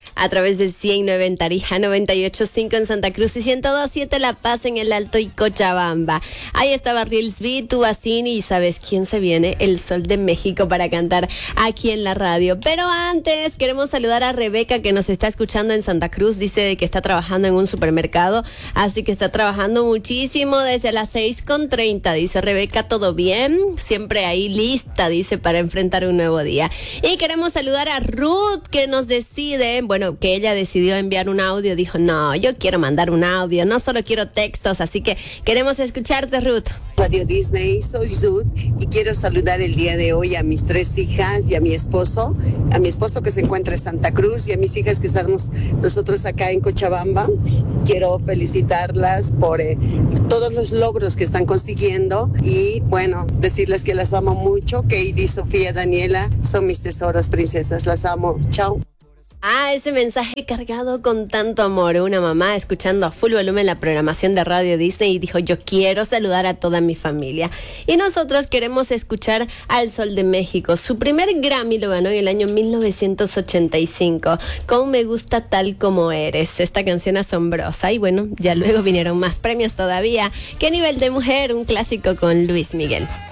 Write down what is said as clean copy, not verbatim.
A través de 109 en Tarija, 98.5 en Santa Cruz y 102.7 La Paz en el Alto y Cochabamba. Ahí estaba Reels Beat, Tubacini y ¿sabes quién se viene? El Sol de México para cantar aquí en la radio. Pero antes queremos saludar a Rebeca que nos está escuchando en Santa Cruz. Dice que está trabajando en un supermercado, así que está trabajando muchísimo desde las 6:30. Dice Rebeca, ¿todo bien? Siempre ahí lista, dice, para enfrentar un nuevo día. Y queremos saludar a Ruth que nos decide, bueno, que ella decidió enviar un audio, dijo, no, yo quiero mandar un audio, no solo quiero textos, así que queremos escucharte, Ruth. Radio Disney, soy Ruth y quiero saludar el día de hoy a mis 3 hijas y a mi esposo que se encuentra en Santa Cruz y a mis hijas que estamos nosotros acá en Cochabamba. Quiero felicitarlas por todos los logros que están consiguiendo y bueno, decirles que las amo mucho. Katie, Sofía, Daniela son mis tesoros, princesas, las amo. Chao. Ese mensaje cargado con tanto amor. Una mamá escuchando a full volumen la programación de Radio Disney y dijo, yo quiero saludar a toda mi familia. Y nosotros queremos escuchar al Sol de México. Su primer Grammy lo ganó en el año 1985 con Me Gusta Tal Como Eres. Esta canción asombrosa. Y bueno, ya luego vinieron más premios todavía. ¿Qué nivel de mujer? Un clásico con Luis Miguel.